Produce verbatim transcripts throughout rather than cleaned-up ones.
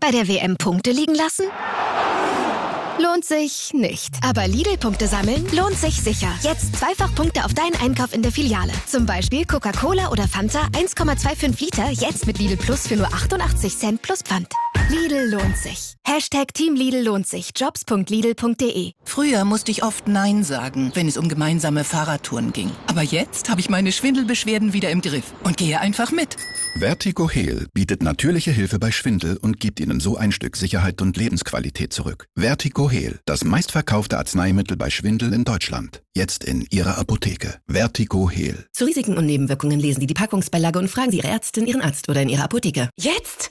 Bei der W M Punkte liegen lassen? Lohnt sich nicht. Aber Lidl-Punkte sammeln lohnt sich sicher. Jetzt zweifach Punkte auf deinen Einkauf in der Filiale. Zum Beispiel Coca-Cola oder Fanta eins Komma fünfundzwanzig Liter, jetzt mit Lidl Plus für nur achtundachtzig Cent plus Pfand. Lidl lohnt sich. Hashtag Team Lidl lohnt sich. Jobs punkt lidl punkt de. Früher musste ich oft Nein sagen, wenn es um gemeinsame Fahrradtouren ging. Aber jetzt habe ich meine Schwindelbeschwerden wieder im Griff und gehe einfach mit. Vertigo-Heal bietet natürliche Hilfe bei Schwindel und gibt Ihnen so ein Stück Sicherheit und Lebensqualität zurück. Vertigo-Heal, das meistverkaufte Arzneimittel bei Schwindel in Deutschland. Jetzt in Ihrer Apotheke. Vertigo-Heal. Zu Risiken und Nebenwirkungen lesen Sie die Packungsbeilage und fragen Sie Ihre Ärztin, Ihren Arzt oder in Ihrer Apotheke. Jetzt?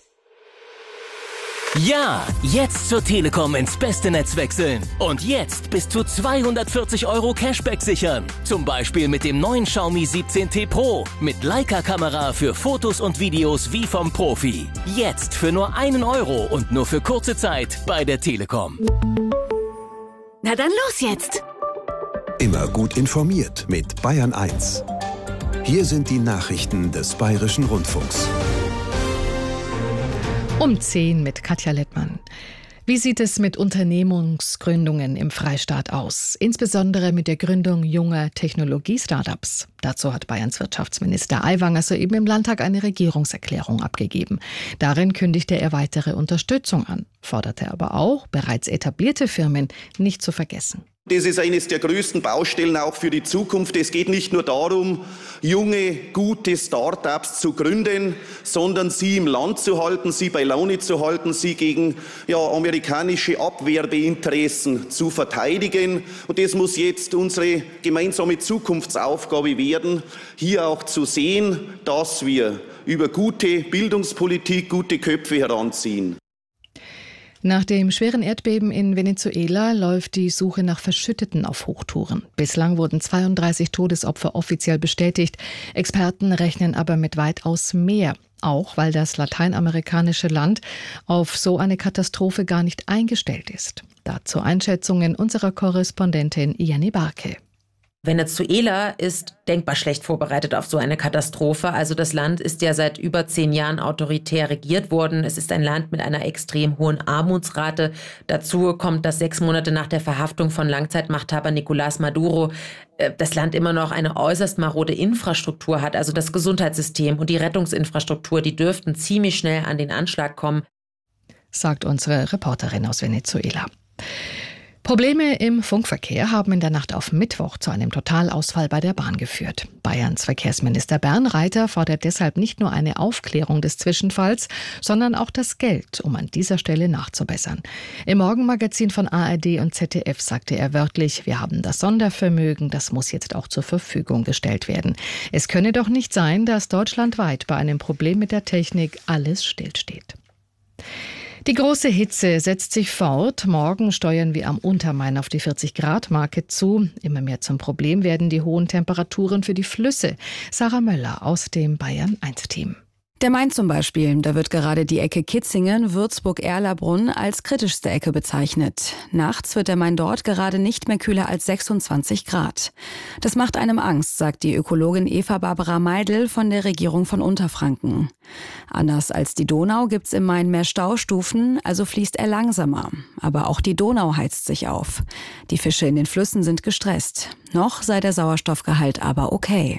Ja, jetzt zur Telekom ins beste Netz wechseln. Und jetzt bis zu zweihundertvierzig Euro Cashback sichern. Zum Beispiel mit dem neuen Xiaomi siebzehn T Pro. Mit Leica-Kamera für Fotos und Videos wie vom Profi. Jetzt für nur einen Euro und nur für kurze Zeit bei der Telekom. Na dann los jetzt! Immer gut informiert mit Bayern eins. Hier sind die Nachrichten des Bayerischen Rundfunks. Um zehn mit Katja Lettmann. Wie sieht es mit Unternehmensgründungen im Freistaat aus? Insbesondere mit der Gründung junger Technologie-Startups. Dazu hat Bayerns Wirtschaftsminister Aiwanger soeben im Landtag eine Regierungserklärung abgegeben. Darin kündigte er weitere Unterstützung an, forderte aber auch, bereits etablierte Firmen nicht zu vergessen. Das ist eines der größten Baustellen auch für die Zukunft. Es geht nicht nur darum, junge, gute Start-ups zu gründen, sondern sie im Land zu halten, sie bei Laune zu halten, sie gegen ja, amerikanische Abwerbeinteressen zu verteidigen. Und das muss jetzt unsere gemeinsame Zukunftsaufgabe werden, hier auch zu sehen, dass wir über gute Bildungspolitik gute Köpfe heranziehen. Nach dem schweren Erdbeben in Venezuela läuft die Suche nach Verschütteten auf Hochtouren. Bislang wurden zweiunddreißig Todesopfer offiziell bestätigt. Experten rechnen aber mit weitaus mehr. Auch weil das lateinamerikanische Land auf so eine Katastrophe gar nicht eingestellt ist. Dazu Einschätzungen unserer Korrespondentin Janni Barke. Venezuela ist denkbar schlecht vorbereitet auf so eine Katastrophe. Also das Land ist ja seit über zehn Jahren autoritär regiert worden. Es ist ein Land mit einer extrem hohen Armutsrate. Dazu kommt, dass sechs Monate nach der Verhaftung von Langzeitmachthaber Nicolás Maduro das Land immer noch eine äußerst marode Infrastruktur hat. Also das Gesundheitssystem und die Rettungsinfrastruktur, die dürften ziemlich schnell an den Anschlag kommen, sagt unsere Reporterin aus Venezuela. Probleme im Funkverkehr haben in der Nacht auf Mittwoch zu einem Totalausfall bei der Bahn geführt. Bayerns Verkehrsminister Bernd Reiter fordert deshalb nicht nur eine Aufklärung des Zwischenfalls, sondern auch das Geld, um an dieser Stelle nachzubessern. Im Morgenmagazin von A R D und Z D F sagte er wörtlich, wir haben das Sondervermögen, das muss jetzt auch zur Verfügung gestellt werden. Es könne doch nicht sein, dass deutschlandweit bei einem Problem mit der Technik alles stillsteht. Die große Hitze setzt sich fort. Morgen steuern wir am Untermain auf die vierzig-Grad-Marke zu. Immer mehr zum Problem werden die hohen Temperaturen für die Flüsse. Sarah Möller aus dem Bayern eins Team. Der Main zum Beispiel, da wird gerade die Ecke Kitzingen, Würzburg-Erlabrunn als kritischste Ecke bezeichnet. Nachts wird der Main dort gerade nicht mehr kühler als sechsundzwanzig Grad. Das macht einem Angst, sagt die Ökologin Eva Barbara Meidl von der Regierung von Unterfranken. Anders als die Donau gibt's im Main mehr Staustufen, also fließt er langsamer. Aber auch die Donau heizt sich auf. Die Fische in den Flüssen sind gestresst. Noch sei der Sauerstoffgehalt aber okay.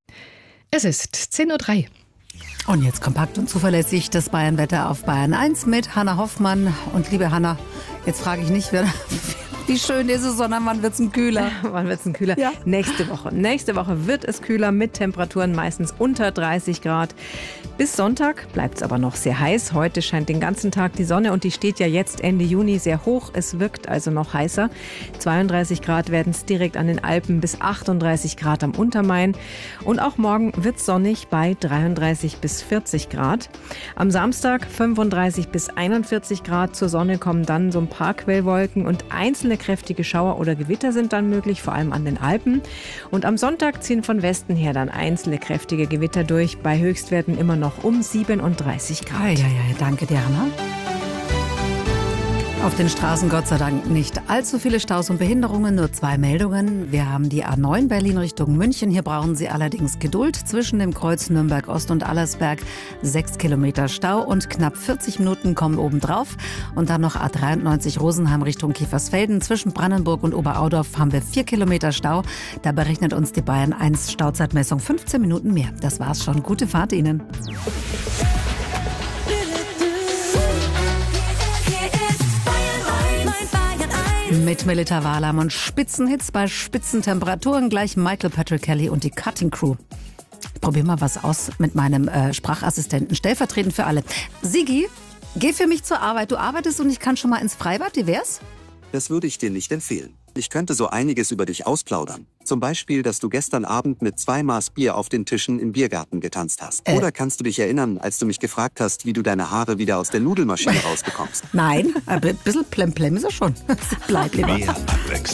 Es ist zehn Uhr drei. Und jetzt kompakt und zuverlässig das Bayernwetter auf Bayern eins mit Hanna Hoffmann. Und liebe Hanna, jetzt frage ich nicht, wer, wie schön ist es, sondern wann wird es denn kühler? Wann wird es denn kühler? Ja. Nächste Woche. Nächste Woche wird es kühler mit Temperaturen meistens unter dreißig Grad. Bis Sonntag bleibt es aber noch sehr heiß. Heute scheint den ganzen Tag die Sonne und die steht ja jetzt Ende Juni sehr hoch. Es wirkt also noch heißer. zweiunddreißig Grad werden es direkt an den Alpen bis achtunddreißig Grad am Untermain. Und auch morgen wird es sonnig bei dreiunddreißig bis vierzig Grad. Am Samstag fünfunddreißig bis einundvierzig Grad. Zur Sonne kommen dann so ein paar Quellwolken und einzelne kräftige Schauer oder Gewitter sind dann möglich, vor allem an den Alpen. Und am Sonntag ziehen von Westen her dann einzelne kräftige Gewitter durch, bei Höchstwerten immer noch um siebenunddreißig Grad. Ja, ja, ja, danke dir, Hanna. Auf den Straßen Gott sei Dank nicht allzu viele Staus und Behinderungen, nur zwei Meldungen. Wir haben die A neun Berlin Richtung München. Hier brauchen Sie allerdings Geduld. Zwischen dem Kreuz Nürnberg Ost und Allersberg sechs Kilometer Stau und knapp vierzig Minuten kommen obendrauf. Und dann noch A dreiundneunzig Rosenheim Richtung Kiefersfelden. Zwischen Brandenburg und Oberaudorf haben wir vier Kilometer Stau. Da berechnet uns die Bayern eins Stauzeitmessung fünfzehn Minuten mehr. Das war's schon. Gute Fahrt Ihnen. Mit Melita Walam und Spitzenhits bei Spitzentemperaturen. Gleich Michael Patrick Kelly und die Cutting Crew. Ich probiere mal was aus mit meinem äh, Sprachassistenten. Stellvertretend für alle. Sigi, geh für mich zur Arbeit. Du arbeitest und ich kann schon mal ins Freibad. Wie wär's? Das würde ich dir nicht empfehlen. Ich könnte so einiges über dich ausplaudern. Zum Beispiel, dass du gestern Abend mit zwei Maß Bier auf den Tischen im Biergarten getanzt hast. Äh. Oder kannst du dich erinnern, als du mich gefragt hast, wie du deine Haare wieder aus der Nudelmaschine rausbekommst? Nein, ein bisschen plemplem ist er schon. Bleib lieber. Mehr Abwechslung.